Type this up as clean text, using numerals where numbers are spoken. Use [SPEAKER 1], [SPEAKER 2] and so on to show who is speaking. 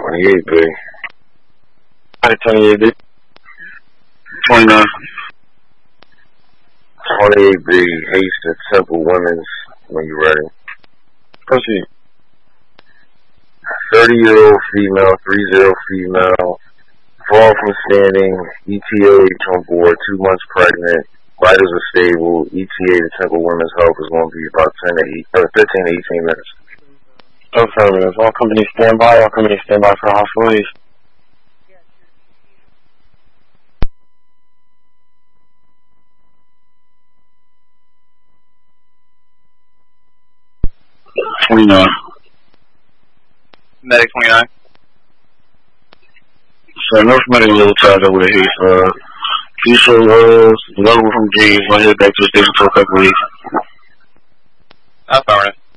[SPEAKER 1] 28B.
[SPEAKER 2] 28B.
[SPEAKER 3] 29.
[SPEAKER 1] 28B, Haste at Temple Women's, when you're ready.
[SPEAKER 2] Proceed.
[SPEAKER 1] 30-year-old female, 30 female, fall from standing, ETH on board, 2 months pregnant, vitals are stable, ETA to Temple Women's Health is going to be about 15 to 18 minutes.
[SPEAKER 2] Affirmative. All companies stand by. All companies stand by for hostilities.
[SPEAKER 4] Medic 29.
[SPEAKER 3] So North Medic a little tied up with Haste. Can you show level from James, my head back to the station for a couple weeks.
[SPEAKER 4] Affirmative.